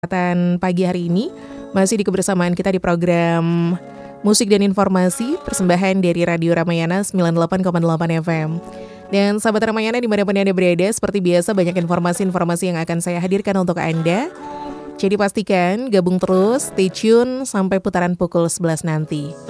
kesempatan pagi hari ini masih di kebersamaan kita di program Musik dan Informasi persembahan dari Radio Ramayana 98,8 FM. Dan sahabat Ramayana dimanapun Anda berada, seperti biasa banyak informasi-informasi yang akan saya hadirkan untuk Anda. Jadi pastikan gabung terus, stay tune sampai putaran pukul 11 nanti.